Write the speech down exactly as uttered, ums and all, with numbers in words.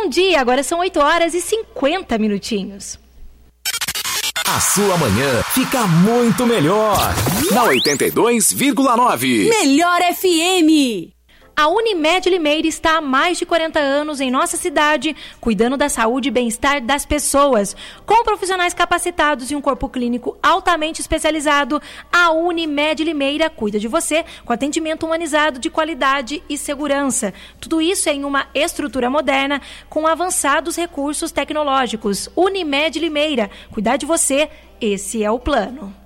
Bom dia, agora são oito horas e cinquenta minutinhos. A sua manhã fica muito melhor. Na oitenta e dois vírgula nove. Melhor F M. A Unimed Limeira está há mais de quarenta anos em nossa cidade, cuidando da saúde e bem-estar das pessoas. Com profissionais capacitados e um corpo clínico altamente especializado, a Unimed Limeira cuida de você com atendimento humanizado de qualidade e segurança. Tudo isso em uma estrutura moderna com avançados recursos tecnológicos. Unimed Limeira, cuidar de você, esse é o plano.